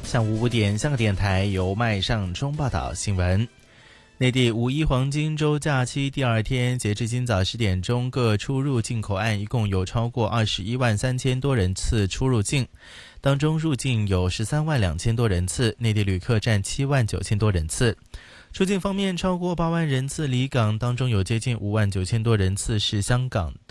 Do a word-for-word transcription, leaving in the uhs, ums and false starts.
下午五点，香港电台由麦尚中报道新闻。内地五一黄金周假期第二天，截至今早十点钟，各出入境口岸一共有超过二十一万三千多人次出入境，当中入境有十三万两千多人次，内地旅客占七万九千多人次。出境方面，超过八万人次离港，当中有接近五万九千多人次是香港的